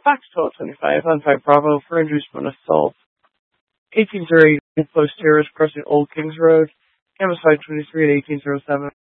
Foxtrot 25 on 5 Bravo for inducement assault. 1808 Post Terrace crossing Old Kings Road. Campus 523 at 1807.